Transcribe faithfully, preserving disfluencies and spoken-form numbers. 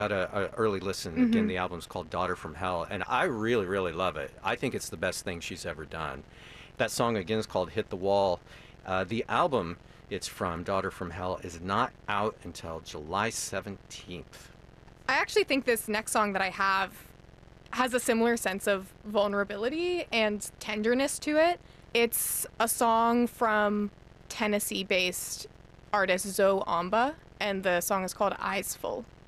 Got a, a early listen. Again, Hmm. the album's called Daughter from Hell, and I really, really love it. I think it's the best thing she's ever done. That song again is called Hit the Wall. Uh, the album it's from, Daughter from Hell, is not out until July seventeenth. I actually think this next song that I have has a similar sense of vulnerability and tenderness to it. It's a song from Tennessee based artist Zoe Amba, and the song is called Eyes Full.